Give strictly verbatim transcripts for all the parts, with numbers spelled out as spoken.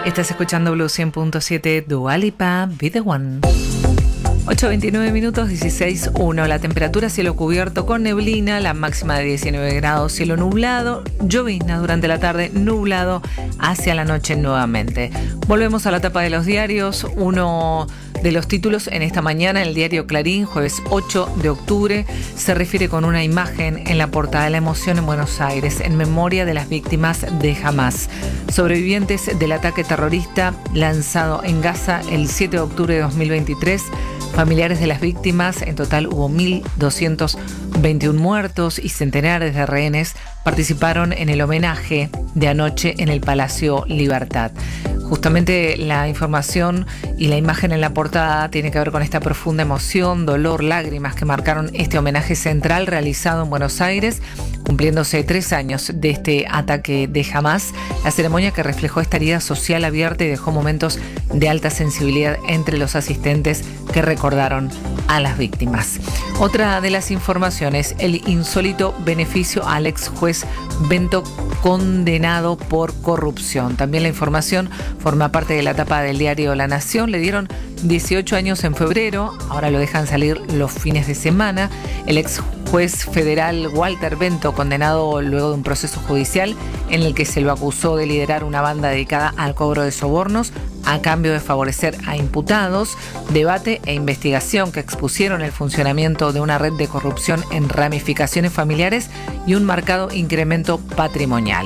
Estás escuchando Blue cien punto siete, Dua Lipa, Be The One. ocho veintinueve minutos, dieciséis uno. La temperatura cielo cubierto con neblina, la máxima de diecinueve grados, cielo nublado, llovizna durante la tarde, nublado hacia la noche nuevamente. Volvemos a la tapa de los diarios. Uno de los títulos en esta mañana, el diario Clarín, jueves ocho de octubre, se refiere con una imagen en la portada de La Emoción en Buenos Aires, en memoria de las víctimas de Hamás. Sobrevivientes del ataque terrorista lanzado en Gaza el siete de octubre de dos mil veintitrés. Familiares de las víctimas, en total hubo mil doscientos veintiuno muertos y centenares de rehenes participaron en el homenaje de anoche en el Palacio Libertad. Justamente la información y la imagen en la portada tiene que ver con esta profunda emoción, dolor, lágrimas que marcaron este homenaje central realizado en Buenos Aires, cumpliéndose tres años de este ataque de Hamás. La ceremonia que reflejó esta herida social abierta y dejó momentos de alta sensibilidad entre los asistentes que recordaron a las víctimas. Otra de las informaciones, el insólito beneficio al ex juez Bento condenado por corrupción. También la información forma parte de la tapa del diario La Nación. Le dieron dieciocho años en febrero, ahora lo dejan salir los fines de semana. El ex juez federal Walter Bento, condenado luego de un proceso judicial en el que se lo acusó de liderar una banda dedicada al cobro de sobornos a cambio de favorecer a imputados, debate e investigación que expusieron el funcionamiento de una red de corrupción en ramificaciones familiares y un marcado incremento patrimonial.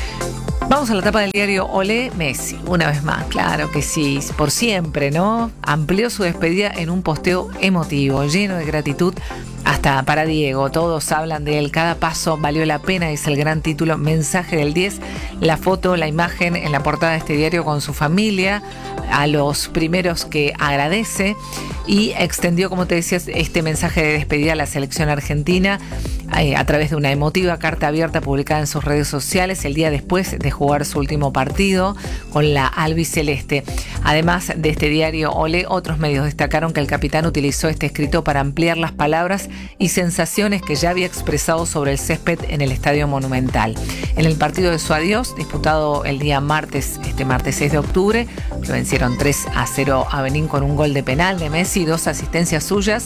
Vamos a la tapa del diario Olé. Messi, una vez más, claro que sí, por siempre, ¿no? Amplió su despedida en un posteo emotivo, lleno de gratitud, hasta para Diego. Todos hablan de él, cada paso valió la pena, es el gran título, mensaje del diez. La foto, la imagen en la portada de este diario con su familia, a los primeros que agradece, y extendió, como te decías, este mensaje de despedida a la selección argentina eh, a través de una emotiva carta abierta publicada en sus redes sociales el día después de jugar su último partido con la albiceleste. Además de este diario Olé, otros medios destacaron que el capitán utilizó este escrito para ampliar las palabras y sensaciones que ya había expresado sobre el césped en el Estadio Monumental. En el partido de su adiós, disputado el día martes, este martes seis de octubre, que vencieron tres a cero a Benín con un gol de penal de Messi y dos asistencias suyas.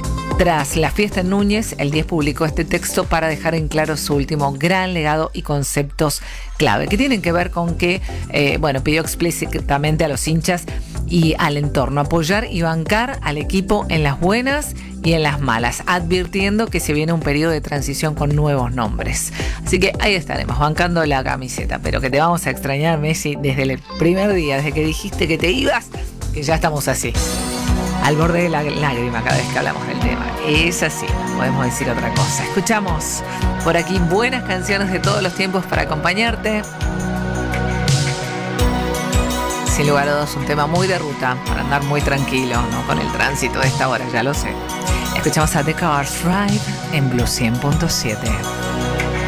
Tras la fiesta en Núñez, el diez publicó este texto para dejar en claro su último gran legado y conceptos clave, que tienen que ver con que, eh, bueno, pidió explícitamente a los hinchas y al entorno apoyar y bancar al equipo en las buenas y en las malas, advirtiendo que se viene un periodo de transición con nuevos nombres. Así que ahí estaremos, bancando la camiseta, pero que te vamos a extrañar, Messi, desde el primer día, desde que dijiste que te ibas, que ya estamos así, al borde de la lágrima cada vez que hablamos del tema. Es así, no podemos decir otra cosa. Escuchamos por aquí buenas canciones de todos los tiempos para acompañarte. Sin lugar a dudas, un tema muy de ruta, para andar muy tranquilo, ¿no? Con el tránsito de esta hora, ya lo sé. Escuchamos a The Cars Ride en Blue cien punto siete.